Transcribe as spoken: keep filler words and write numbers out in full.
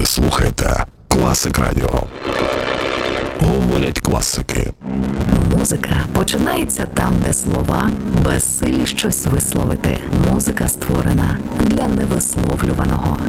слухаєте Класик Радіо. Говорять класики. Музика починається там, де слова безсилі щось висловити. Музика створена для невисловлюваного.